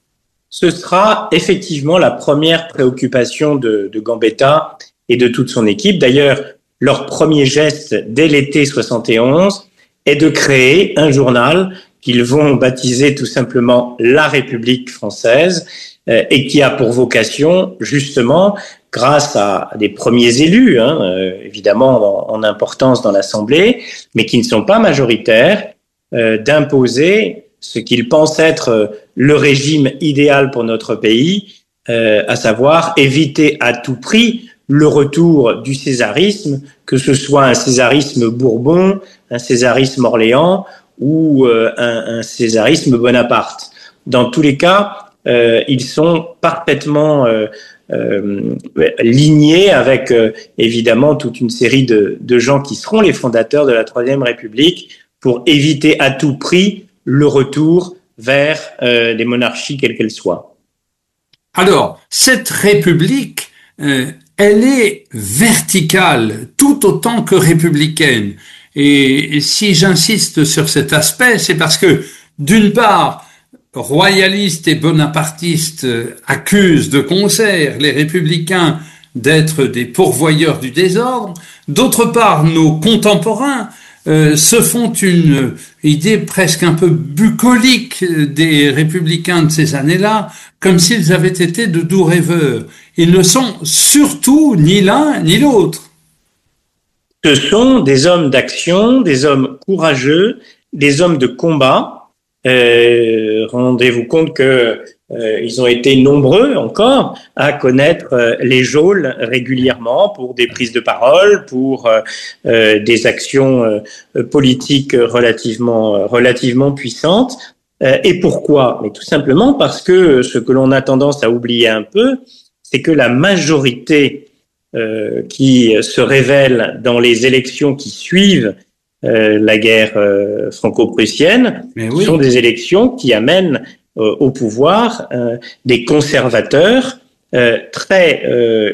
Ce sera effectivement la première préoccupation de, de Gambetta et de toute son équipe. D'ailleurs, leur premier geste dès l'été soixante et onze est de créer un journal qu'ils vont baptiser tout simplement La République française, euh, et qui a pour vocation, justement, grâce à des premiers élus, hein, euh, évidemment en, en importance dans l'Assemblée, mais qui ne sont pas majoritaires, euh, d'imposer ce qu'ils pensent être le régime idéal pour notre pays, euh, à savoir éviter à tout prix le retour du césarisme, que ce soit un césarisme Bourbon, un césarisme Orléans ou euh, un, un césarisme Bonaparte. Dans tous les cas, euh, ils sont parfaitement euh, euh, lignés avec euh, évidemment toute une série de, de gens qui seront les fondateurs de la Troisième République pour éviter à tout prix le retour vers euh, des monarchies quelles qu'elles soient.
Alors, cette république, euh, elle est verticale tout autant que républicaine. Et, et si j'insiste sur cet aspect, c'est parce que, d'une part, royalistes et bonapartistes accusent de concert les républicains d'être des pourvoyeurs du désordre. D'autre part, nos contemporains euh, se font une idée presque un peu bucolique des républicains de ces années-là, comme s'ils avaient été de doux rêveurs. Ils ne sont surtout ni l'un ni l'autre.
Ce sont des hommes d'action, des hommes courageux, des hommes de combat. Euh, rendez-vous compte que euh, ils ont été nombreux encore à connaître euh, les geôles régulièrement pour des prises de parole, pour euh, euh, des actions euh, politiques relativement relativement puissantes. Euh, et pourquoi ? Mais tout simplement parce que ce que l'on a tendance à oublier un peu, c'est que la majorité euh, qui se révèle dans les élections qui suivent Euh, la guerre euh, franco-prussienne, oui. sont des élections qui amènent euh, au pouvoir euh, des conservateurs euh, très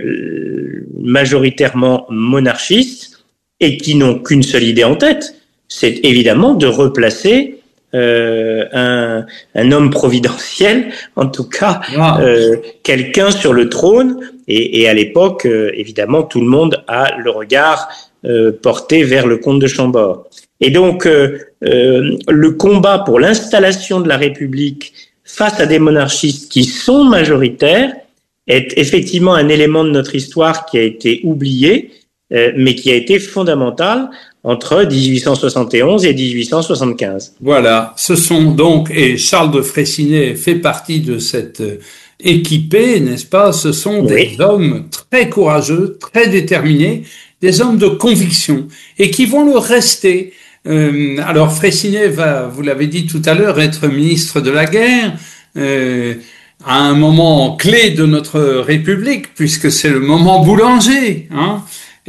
euh, majoritairement monarchistes et qui n'ont qu'une seule idée en tête, c'est évidemment de replacer euh, un, un homme providentiel, en tout cas wow. euh, quelqu'un sur le trône. Et, et à l'époque, euh, évidemment, tout le monde a le regard Euh, porté vers le comte de Chambord. Et donc, euh, euh, le combat pour l'installation de la République face à des monarchistes qui sont majoritaires est effectivement un élément de notre histoire qui a été oublié, euh, mais qui a été fondamental entre dix-huit cent soixante et onze et dix-huit cent soixante-quinze.
Voilà, ce sont donc, et Charles de Freycinet fait partie de cette équipée, n'est-ce pas? Ce sont oui. des hommes très courageux, très déterminés, des hommes de conviction, et qui vont le rester. Euh, alors Freycinet va, vous l'avez dit tout à l'heure, être ministre de la guerre, euh, à un moment clé de notre République, puisque c'est le moment Boulanger, hein,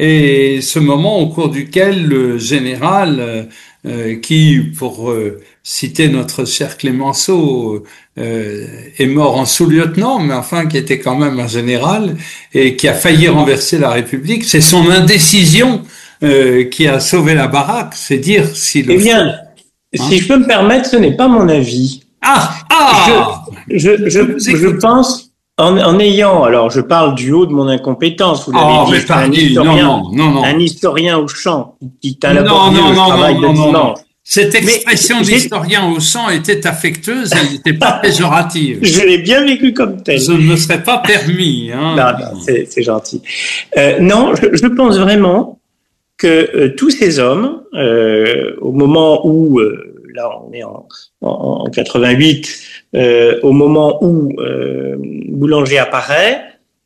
et ce moment au cours duquel le général, euh, qui, pour euh, citer notre cher Clémenceau, euh, est mort en sous-lieutenant, mais enfin qui était quand même un général et qui a failli renverser la République, c'est son indécision euh, qui a sauvé la baraque, c'est dire si le...
Eh bien, hein? Si je peux me permettre, ce n'est pas mon avis.
Ah, ah
Je, je, je, je, je pense, en, en ayant, alors je parle du haut de mon incompétence, vous l'avez
oh,
dit,
mais un historien, non, non, non.
un historien au champ qui t'a
non,
d'abord
non,
le
non,
travail
non,
de
non,
dimanche.
non. Cette expression d'historien au sang était affectueuse, elle n'était pas péjorative.
Je l'ai bien vécu comme tel.
Je ne me serais pas permis. Hein.
Non, non, c'est, c'est gentil. Euh, non, je, je pense vraiment que euh, tous ces hommes, euh, au moment où, euh, là on est en, en, en quatre-vingt-huit, euh, au moment où euh, Boulanger apparaît,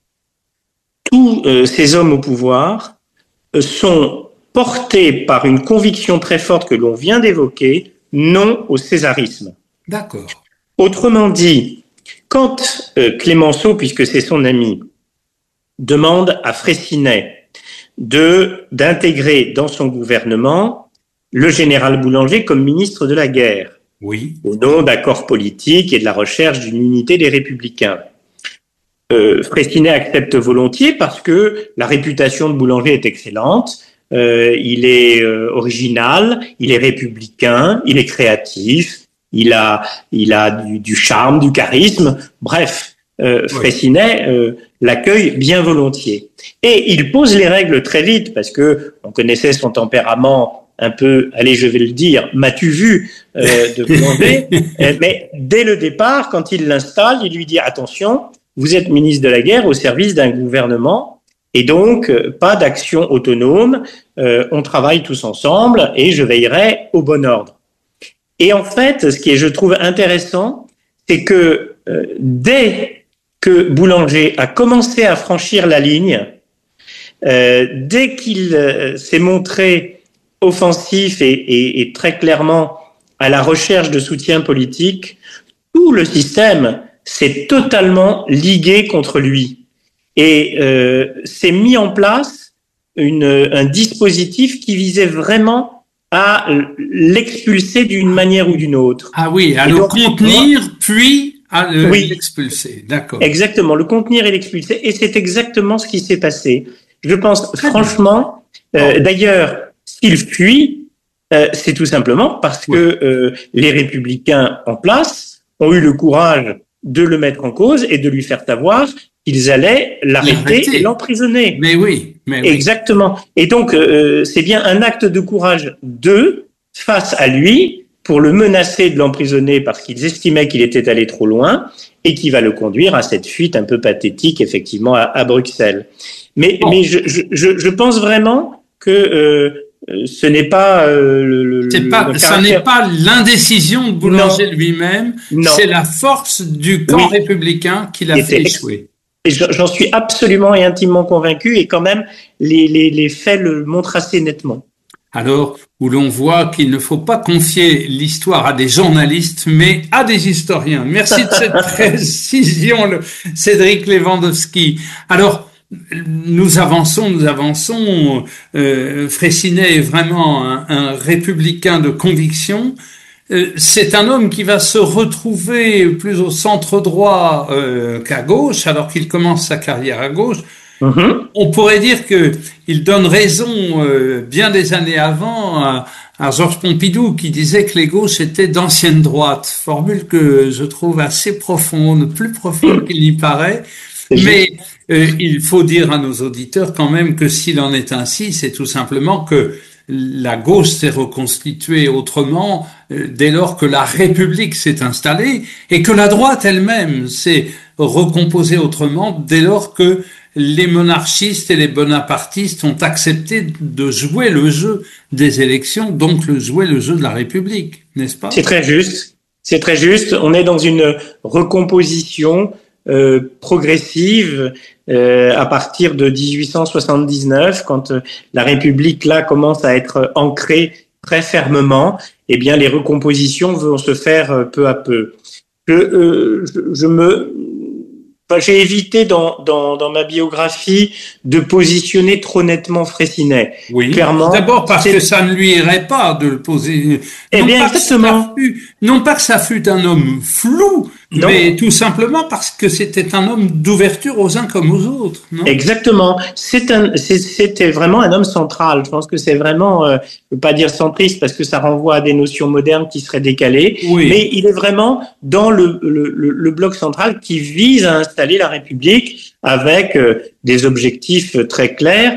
tous euh, ces hommes au pouvoir euh, sont portés par une conviction très forte que l'on vient d'évoquer, non au césarisme.
D'accord.
Autrement dit, quand euh, Clémenceau, puisque c'est son ami, demande à Freycinet de d'intégrer dans son gouvernement le général Boulanger comme ministre de la guerre,
oui,
au nom d'accords politiques et de la recherche d'une unité des Républicains. Euh, Freycinet accepte volontiers parce que la réputation de Boulanger est excellente. Euh, il est euh, original, il est républicain, il est créatif, il a, il a du, du charme, du charisme. Bref, euh, Freycinet euh, l'accueille bien volontiers. Et il pose les règles très vite parce que on connaissait son tempérament un peu, allez, je vais le dire, m'as-tu vu euh, de Boulanger. Mais dès le départ, quand il l'installe, il lui dit attention, vous êtes ministre de la guerre au service d'un gouvernement. Et donc, pas d'action autonome, euh, on travaille tous ensemble et je veillerai au bon ordre. Et en fait, ce qui est, je trouve, intéressant, c'est que euh, dès que Boulanger a commencé à franchir la ligne, euh, dès qu'il euh, s'est montré offensif et, et, et très clairement à la recherche de soutien politique, tout le système s'est totalement ligué contre lui. Et euh, s'est mis en place une, un dispositif qui visait vraiment à l'expulser d'une manière ou d'une autre.
Ah oui, à
et
le
donc,
contenir, moi, puis à le,
oui,
l'expulser. D'accord.
Exactement, le contenir et l'expulser. Et c'est exactement ce qui s'est passé. Je pense, Très franchement, euh, d'ailleurs, s'il fuit, euh, c'est tout simplement parce oui. que euh, les républicains en place ont eu le courage de le mettre en cause et de lui faire savoir qu'ils allaient l'arrêter et l'emprisonner.
Mais oui, mais oui.
Exactement. Et donc, euh, c'est bien un acte de courage d'eux face à lui pour le menacer de l'emprisonner parce qu'ils estimaient qu'il était allé trop loin et qui va le conduire à cette fuite un peu pathétique, effectivement, à, à Bruxelles. Mais, bon. mais je, je, je pense vraiment que euh, ce n'est pas euh, le, le,
c'est pas,
le
ça n'est pas l'indécision de Boulanger non. lui-même, non. c'est la force du camp oui. républicain qui l'a fait échouer.
Et j'en suis absolument et intimement convaincu, et quand même, les, les, les faits le montrent assez nettement.
Alors, où l'on voit qu'il ne faut pas confier l'histoire à des journalistes, mais à des historiens. Merci de cette précision, le Cédric Lewandowski. Alors, nous avançons, nous avançons. Euh, Freycinet est vraiment un, un républicain de conviction. C'est un homme qui va se retrouver plus au centre droit euh, qu'à gauche, alors qu'il commence sa carrière à gauche. Mm-hmm. On pourrait dire que il donne raison euh, bien des années avant à, à Georges Pompidou qui disait que les gauches étaient d'ancienne droite, formule que je trouve assez profonde, plus profonde qu'il n'y paraît. Mais euh, il faut dire à nos auditeurs quand même que s'il en est ainsi, c'est tout simplement que la gauche s'est reconstituée autrement euh, dès lors que la République s'est installée et que la droite elle-même s'est recomposée autrement dès lors que les monarchistes et les bonapartistes ont accepté de jouer le jeu des élections, donc le jouer le jeu de la République, n'est-ce pas?
C'est très juste, c'est très juste. On est dans une recomposition euh, progressive euh, à partir de dix-huit cent soixante-dix-neuf, quand euh, la République là commence à être ancrée très fermement. Eh bien, les recompositions vont se faire euh, peu à peu. Je, euh, je, je me Enfin, j'ai évité dans, dans, dans ma biographie de positionner trop nettement Freycinet.
Oui. Clairement. D'abord parce que ça ne lui irait pas de le poser.
Eh non bien, exactement.
Fut, non pas que ça fût un homme flou, non. mais tout simplement parce que c'était un homme d'ouverture aux uns comme aux autres. Non
exactement. C'est un, c'est, c'était vraiment un homme central. Je pense que c'est vraiment, euh, je veux pas dire centriste parce que ça renvoie à des notions modernes qui seraient décalées. Oui. Mais il est vraiment dans le, le, le, le bloc central qui vise à installer la République avec euh, des objectifs très clairs,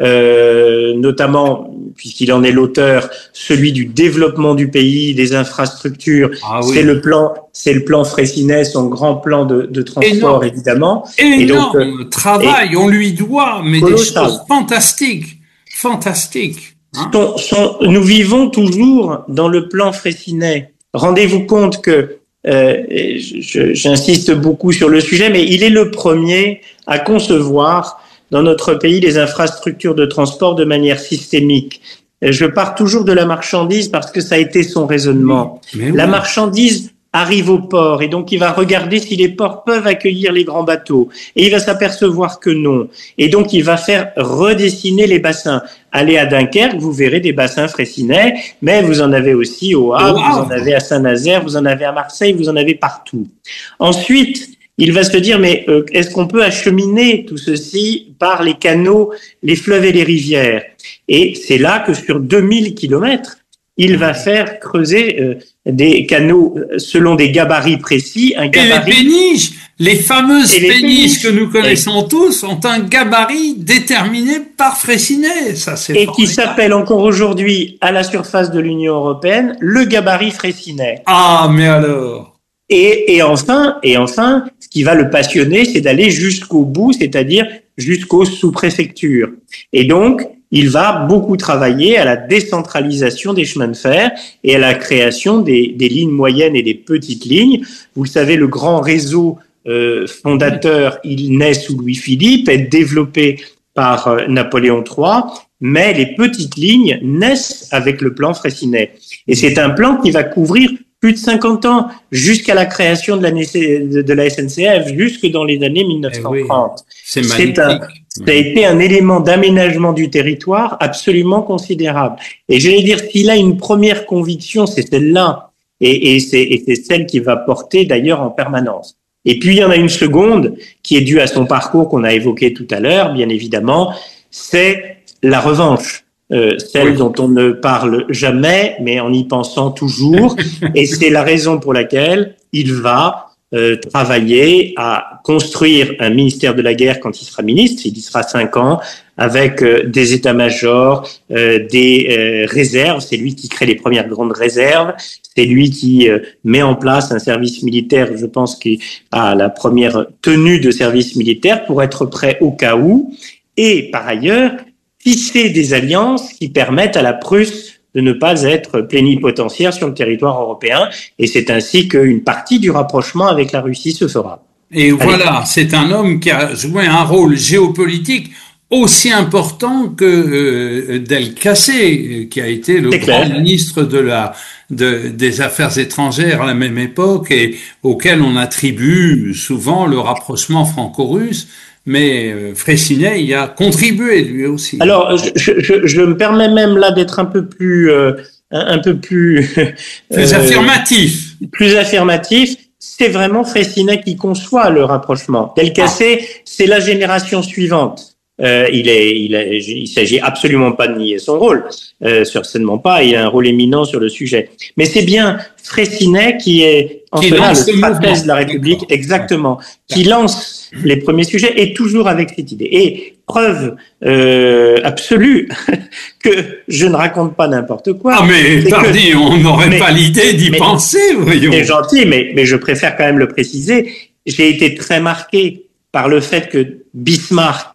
euh, notamment, puisqu'il en est l'auteur, celui du développement du pays, des infrastructures. Ah oui. C'est le plan, c'est le plan Freycinet, son grand plan de, de transport, énorme. Évidemment.
Énorme et donc, euh, travail, et on lui doit, mais colossal. Des choses fantastiques, fantastiques.
Hein son, son, nous vivons toujours dans le plan Freycinet. Rendez-vous compte que Euh, je, j'insiste beaucoup sur le sujet, mais il est le premier à concevoir dans notre pays les infrastructures de transport de manière systémique. Je pars toujours de la marchandise parce que ça a été son raisonnement. Oui, la oui. marchandise arrive au port et donc il va regarder si les ports peuvent accueillir les grands bateaux et il va s'apercevoir que non. Et donc il va faire redessiner les bassins. Allez à Dunkerque, vous verrez des bassins Freycinet, mais vous en avez aussi au Havre, wow. vous en avez à Saint-Nazaire, vous en avez à Marseille, vous en avez partout. Ensuite, il va se dire, mais euh, est-ce qu'on peut acheminer tout ceci par les canaux, les fleuves et les rivières? Et c'est là que sur deux mille kilomètres, il va faire creuser euh, des canaux selon des gabarits précis. Un gabarit...
Et les péniches, les fameuses les péniches, péniches que nous connaissons et... tous, ont un gabarit déterminé par Freycinet. Ça, c'est
et qui s'appelle encore aujourd'hui, à la surface de l'Union européenne, le gabarit Freycinet.
Ah, mais alors
et, et enfin, et enfin, ce qui va le passionner, c'est d'aller jusqu'au bout, c'est-à-dire jusqu'aux sous-préfectures. Et donc, il va beaucoup travailler à la décentralisation des chemins de fer et à la création des, des lignes moyennes et des petites lignes. Vous le savez, le grand réseau euh, fondateur, il naît sous Louis-Philippe, est développé par euh, Napoléon trois, mais les petites lignes naissent avec le plan Freycinet. Et c'est un plan qui va couvrir plus de cinquante ans, jusqu'à la création de la, de la S N C F, jusque dans les années mille neuf cent trente.
Eh oui, c'est magnifique.
C'est un, Ça a été un élément d'aménagement du territoire absolument considérable. Et j'allais dire, s'il a une première conviction, c'est celle-là. Et, et c'est, et c'est celle qui va porter d'ailleurs en permanence. Et puis, il y en a une seconde qui est due à son parcours qu'on a évoqué tout à l'heure, bien évidemment, c'est la revanche. Euh, celle oui. dont on ne parle jamais, mais en y pensant toujours. Et c'est la raison pour laquelle il va Euh, travailler à construire un ministère de la guerre quand il sera ministre, il y sera cinq ans, avec euh, des états-majors, euh, des euh, réserves. C'est lui qui crée les premières grandes réserves. C'est lui qui euh, met en place un service militaire, je pense, qui a la première tenue de service militaire pour être prêt au cas où. Et par ailleurs, tisser des alliances qui permettent à la Prusse de ne pas être plénipotentiaire sur le territoire européen. Et c'est ainsi qu'une partie du rapprochement avec la Russie se fera.
Et Allez. Voilà, c'est un homme qui a joué un rôle géopolitique aussi important que euh, Del Cassé, qui a été le grand clair. ministre de la de, des Affaires étrangères à la même époque et auquel on attribue souvent le rapprochement franco-russe. Mais euh, Freycinet y a contribué lui aussi.
Alors, je, je, je me permets même là d'être un peu plus, euh, un peu plus,
plus euh, affirmatif.
Plus affirmatif. C'est vraiment Freycinet qui conçoit le rapprochement. Del Cassé, ah. c'est la génération suivante. Euh, il est, il est, il s'agit absolument pas de nier son rôle, euh, certainement pas. Il a un rôle éminent sur le sujet. Mais c'est bien Freycinet qui est en qui cela le stratège de la République, exactement, qui lance les premiers sujets et toujours avec cette idée. Et preuve euh, absolue que je ne raconte pas n'importe quoi.
Ah mais pardi, que, on n'aurait pas l'idée d'y mais, penser, voyons.
C'est gentil, mais mais je préfère quand même le préciser. J'ai été très marqué par le fait que Bismarck,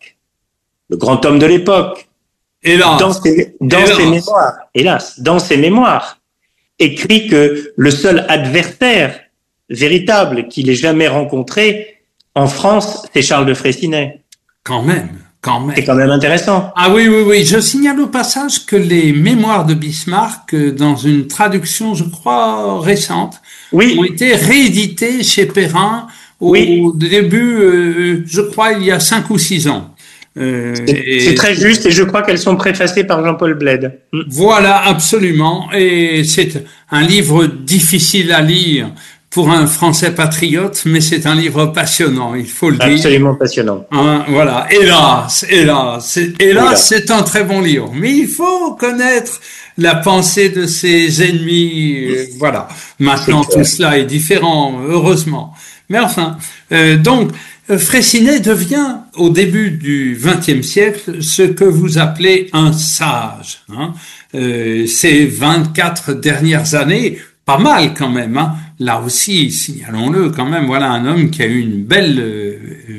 le grand homme de l'époque,
hélas,
dans ses, dans hélas. ses mémoires, hélas, dans ses mémoires, écrit que le seul adversaire véritable qu'il ait jamais rencontré en France, c'est Charles de Freycinet.
Quand même, quand même.
C'est quand même intéressant.
Ah oui, oui, oui. Je signale au passage que les mémoires de Bismarck, dans une traduction, je crois, récente,
oui.
ont été rééditées chez Perrin au
oui.
début, euh, je crois, il y a cinq ou six ans.
Euh, c'est, c'est très juste et je crois qu'elles sont préfacées par Jean-Paul Bled.
Voilà, absolument. Et c'est un livre difficile à lire pour un Français patriote, mais c'est un livre passionnant, il faut le dire.
Absolument passionnant.
Hein, voilà. Hélas, hélas, c'est, hélas, c'est un très bon livre. Mais il faut connaître la pensée de ses ennemis. Euh, voilà. Maintenant, tout cela est différent, heureusement. Mais enfin, euh, donc, Freycinet devient, au début du vingtième siècle, ce que vous appelez un sage. Hein. Euh, ces vingt-quatre dernières années, pas mal quand même. Hein. Là aussi, signalons-le quand même, voilà un homme qui a eu une belle euh,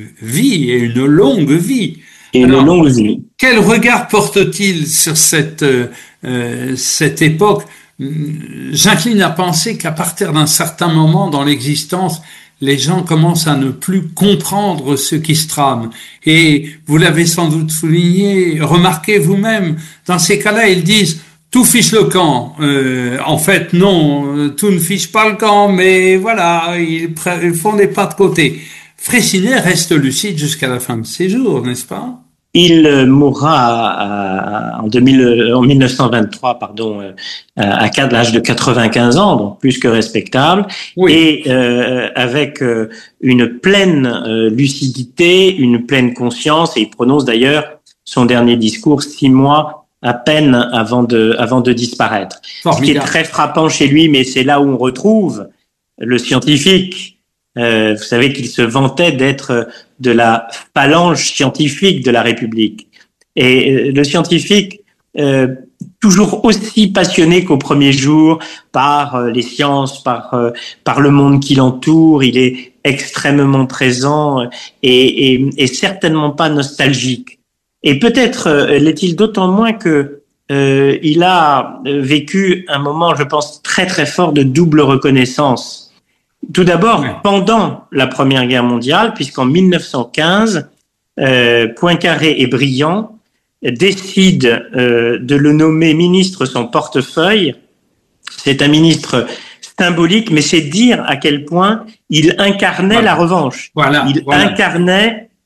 vie et une longue vie.
Et Alors, une longue vie.
Quel regard porte-t-il sur cette, euh, cette époque ? J'incline à penser qu'à partir d'un certain moment dans l'existence, les gens commencent à ne plus comprendre ce qui se trame. Et vous l'avez sans doute souligné, remarquez vous-même, dans ces cas-là, ils disent « tout fiche le camp euh, ». En fait, non, tout ne fiche pas le camp, mais voilà, ils, pr- ils font des pas de côté. Freycinet reste lucide jusqu'à la fin de ses jours, n'est-ce pas ?
Il mourra à, à, en, deux mille, en mille neuf cent vingt-trois, pardon, à, à l'âge de quatre-vingt-quinze ans, donc plus que respectable, oui. et euh, avec euh, une pleine euh, lucidité, une pleine conscience, et il prononce d'ailleurs son dernier discours six mois à peine avant de, avant de disparaître. Formidable. Ce qui est très frappant chez lui, mais c'est là où on retrouve le scientifique. Euh, vous savez qu'il se vantait d'être de la phalange scientifique de la République. Et euh, le scientifique, euh, toujours aussi passionné qu'au premier jour par euh, les sciences, par euh, par le monde qui l'entoure, il est extrêmement présent et, et, et certainement pas nostalgique. Et peut-être euh, l'est-il d'autant moins que euh, il a vécu un moment, je pense, très très fort de double reconnaissance. Tout d'abord, pendant la Première Guerre mondiale, puisqu'en mille neuf cent quinze, euh, Poincaré et Briand décident euh, de le nommer ministre sans portefeuille. C'est un ministre symbolique, mais c'est dire à quel point il incarnait voilà. la revanche.
Voilà,
il
voilà.
incarnait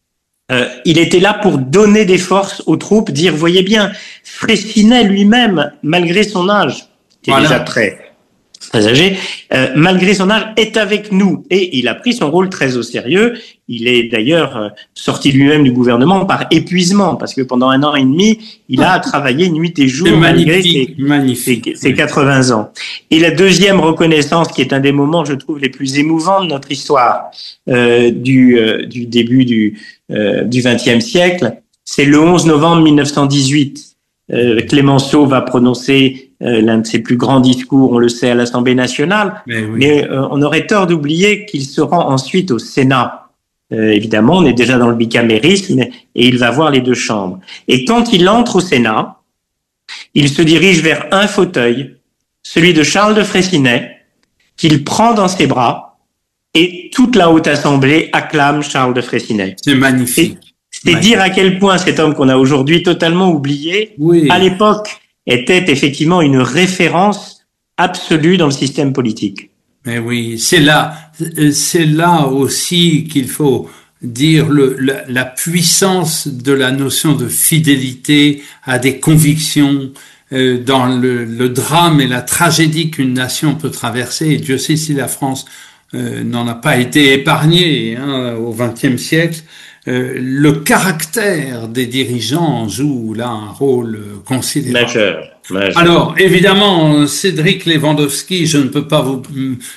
Euh, il était là pour donner des forces aux troupes, dire, voyez bien, Freycinet lui-même, malgré son âge, qui est voilà. déjà très, très âgé, euh, malgré son âge, est avec nous. Et il a pris son rôle très au sérieux. Il est d'ailleurs euh, sorti lui-même du gouvernement par épuisement, parce que pendant un an et demi, il a travaillé nuit et jour,
c'est
malgré
magnifique,
ses,
magnifique.
ses, ses quatre-vingts ans. Et la deuxième reconnaissance, qui est un des moments, je trouve, les plus émouvants de notre histoire, euh, du, euh, du début du, euh, du vingtième siècle, c'est le onze novembre mille neuf cent dix-huit. Euh, Clémenceau va prononcer euh, l'un de ses plus grands discours, on le sait, à l'Assemblée nationale, mais, oui. mais euh, on aurait tort d'oublier qu'il se rend ensuite au Sénat. Euh, évidemment, on est déjà dans le bicamérisme et il va voir les deux chambres. Et quand il entre au Sénat, il se dirige vers un fauteuil, celui de Charles de Freycinet, qu'il prend dans ses bras et toute la Haute Assemblée acclame Charles de Freycinet.
C'est magnifique.
Et, C'est dire à quel point cet homme qu'on a aujourd'hui totalement oublié, oui. à l'époque, était effectivement une référence absolue dans le système politique.
Mais oui, c'est là, c'est là aussi qu'il faut dire le, la, la puissance de la notion de fidélité à des convictions euh, dans le, le drame et la tragédie qu'une nation peut traverser. Et Dieu sait si la France euh, n'en a pas été épargnée hein, au vingtième siècle. Euh, le caractère des dirigeants joue là un rôle considérable.
Majeur, majeur.
Alors, évidemment, Cédric Lewandowski, je ne peux pas vous,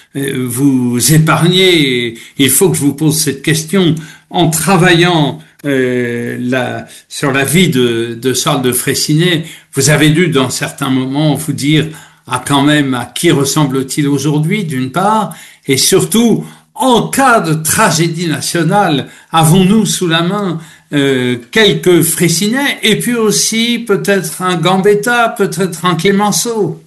vous épargner. Il faut que je vous pose cette question. En travaillant euh, la, sur la vie de, de Charles de Freycinet, vous avez dû, dans certains moments, vous dire ah, quand même, à qui ressemble-t-il aujourd'hui, d'une part, et surtout, en cas de tragédie nationale, avons-nous sous la main euh, quelques Freycinet et puis aussi peut-être un Gambetta, peut-être un Clémenceau?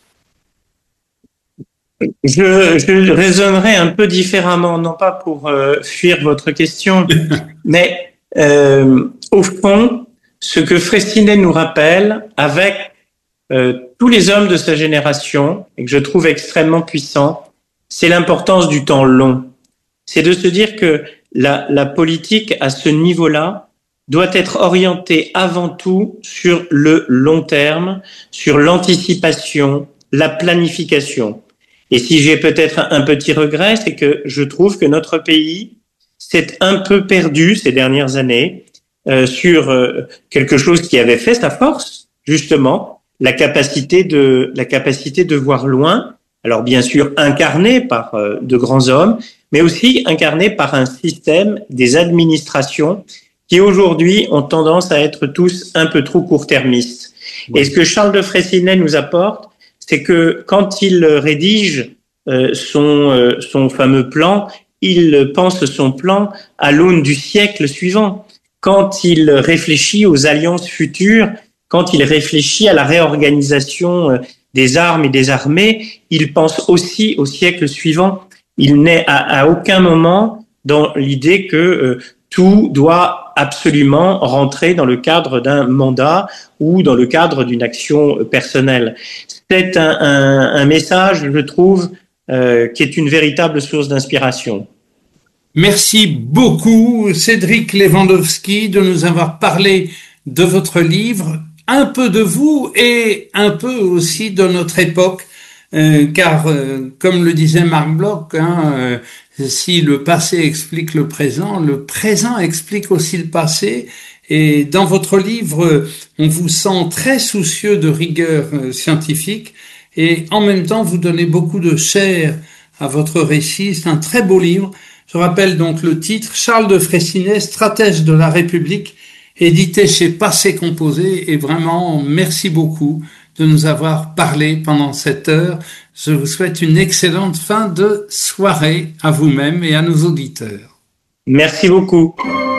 Je, je raisonnerai un peu différemment, non pas pour euh, fuir votre question, mais euh, au fond, ce que Freycinet nous rappelle avec euh, tous les hommes de sa génération, et que je trouve extrêmement puissant, c'est l'importance du temps long. C'est de se dire que la, la politique, à ce niveau-là, doit être orientée avant tout sur le long terme, sur l'anticipation, la planification. Et si j'ai peut-être un petit regret, c'est que je trouve que notre pays s'est un peu perdu ces dernières années euh, sur euh, quelque chose qui avait fait sa force, justement, la capacité de, la capacité de voir loin. Alors bien sûr incarné par euh, de grands hommes, mais aussi incarné par un système des administrations qui aujourd'hui ont tendance à être tous un peu trop court-termistes. Oui. Et ce que Charles de Freycinet nous apporte, c'est que quand il rédige euh, son, euh, son fameux plan, il pense son plan à l'aune du siècle suivant. Quand il réfléchit aux alliances futures, quand il réfléchit à la réorganisation euh, des armes et des armées, il pense aussi au siècle suivant. Il n'est à, à aucun moment dans l'idée que euh, tout doit absolument rentrer dans le cadre d'un mandat ou dans le cadre d'une action personnelle. C'est un, un, un message, je trouve, euh, qui est une véritable source d'inspiration.
Merci beaucoup, Cédric Lewandowski, de nous avoir parlé de votre livre, un peu de vous et un peu aussi de notre époque, euh, car euh, comme le disait Marc Bloch, hein, euh, si le passé explique le présent, le présent explique aussi le passé. Et dans votre livre, on vous sent très soucieux de rigueur euh, scientifique et en même temps vous donnez beaucoup de chair à votre récit. C'est un très beau livre. Je rappelle donc le titre, Charles de Freycinet, stratège de la République, édité chez Passé Composé. Et vraiment, merci beaucoup de nous avoir parlé pendant cette heure. Je vous souhaite une excellente fin de soirée à vous-même et à nos auditeurs.
Merci beaucoup.